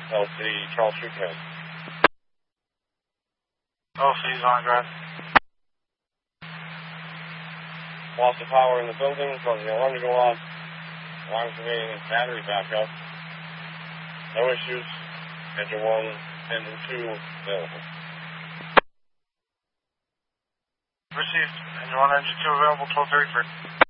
LC Charles Street Command. LC's on drive. Lost of power in the building, causing the alarm to go off. Alarms remaining in battery backup. No issues. Engine 1, engine 2 available. Received. Engine 1, engine 2 available, 1233.